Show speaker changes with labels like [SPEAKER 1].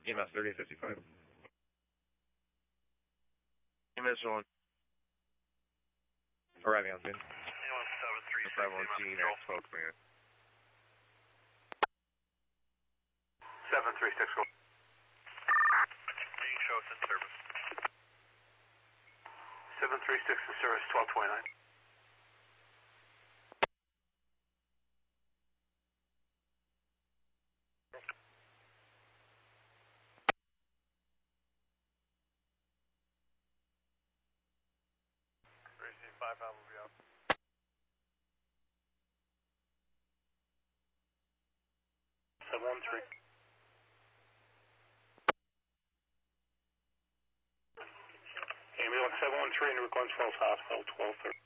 [SPEAKER 1] EMS 3855. EMS 1. Arriving on scene. 517 at 1229.
[SPEAKER 2] 736.
[SPEAKER 3] Being shows in service.
[SPEAKER 2] 736 in service, 1229.
[SPEAKER 3] Five will be up.
[SPEAKER 2] 713. Ambulance 713 to Glen Falls Hospital, 1230.